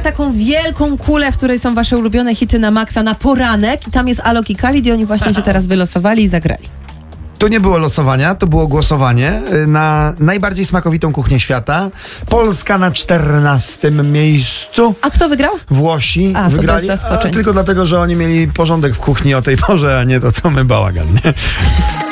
taką wielką kulę, w której są wasze ulubione hity na maksa na poranek i tam jest Alok i Khalid i oni właśnie się teraz wylosowali i zagrali. Tu nie było losowania, to było głosowanie na najbardziej smakowitą kuchnię świata. Polska na 14 miejscu. A kto wygrał? Włosi A, to wygrali, bez zaskoczeń. tylko dlatego, że oni mieli porządek w kuchni o tej porze, a nie to, co my bałagan. Nie?